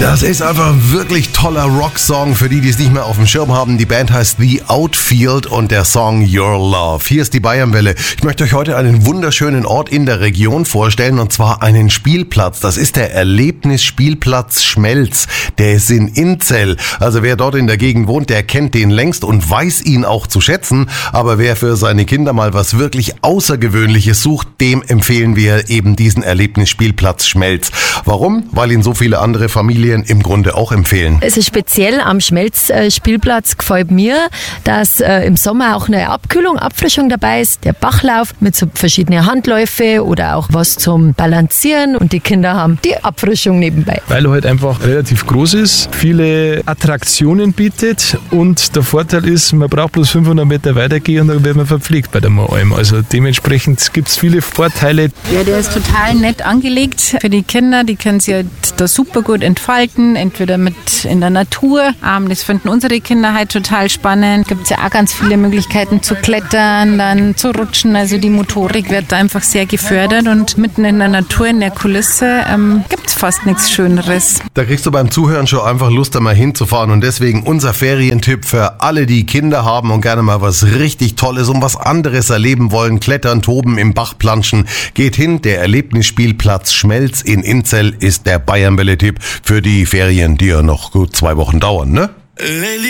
Das ist einfach ein wirklich toller Rocksong für die es nicht mehr auf dem Schirm haben. Die Band heißt The Outfield und der Song Your Love. Hier ist die Bayernwelle. Ich möchte euch heute einen wunderschönen Ort in der Region vorstellen und zwar einen Spielplatz. Das ist der Erlebnisspielplatz Schmelz. Der ist in Inzell. Also wer dort in der Gegend wohnt, der kennt den längst und weiß ihn auch zu schätzen. Aber wer für seine Kinder mal was wirklich Außergewöhnliches sucht, dem empfehlen wir eben diesen Erlebnisspielplatz Schmelz. Warum? Weil ihn so viele andere Familien im Grunde auch empfehlen. Es ist speziell am Schmelz-Spielplatz gefällt mir, dass im Sommer auch eine Abkühlung, Abfrischung dabei ist. Der Bachlauf mit so verschiedenen Handläufe oder auch was zum Balancieren und die Kinder haben die Abfrischung nebenbei. Weil er halt einfach relativ groß ist, viele Attraktionen bietet und der Vorteil ist, man braucht bloß 500 Meter weitergehen und dann wird man verpflegt bei der Alm. Also dementsprechend gibt es viele Vorteile. Ja, der ist total nett angelegt für die Kinder. Die können sich halt da super gut entfalten, entweder mit in der Natur. Das finden unsere Kinder halt total spannend. Gibt es ja auch ganz viele Möglichkeiten zu klettern, dann zu rutschen. Also die Motorik wird da einfach sehr gefördert und mitten in der Natur, in der Kulisse, gibt es fast nichts Schöneres. Da kriegst du beim Zuhören schon einfach Lust, da mal hinzufahren und deswegen unser Ferientipp für alle, die Kinder haben und gerne mal was richtig Tolles und was anderes erleben wollen. Klettern, toben, im Bach planschen. Geht hin, der Erlebnisspielplatz Schmelz in Inzell ist der Bayernwelle-Tipp für die Ferien, die ja noch gut 2 Wochen dauern, ne?